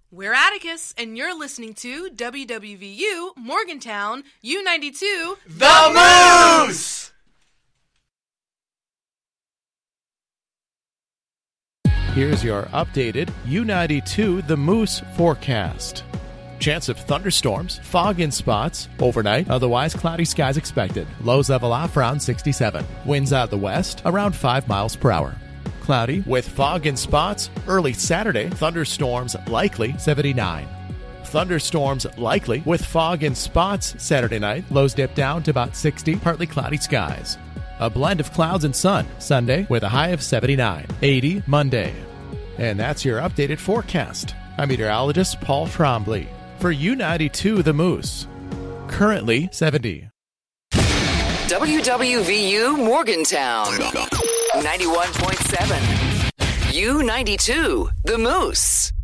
We're Atticus, and you're listening to WWVU Morgantown U92 The Moose! Here's your updated U92 The Moose forecast. Chance of thunderstorms, fog in spots, overnight, otherwise cloudy skies expected. Lows level off around 67. Winds out of the west around 5 miles per hour. Cloudy with fog in spots. Early Saturday, thunderstorms likely 79. Thunderstorms likely with fog in spots Saturday night. Lows dip down to about 60. Partly cloudy skies. A blend of clouds and sun Sunday with a high of 79. 80 Monday. And that's your updated forecast. I'm meteorologist Paul Trombley for U92 The Moose. Currently 70. WWVU Morgantown 91.7. U92 The Moose.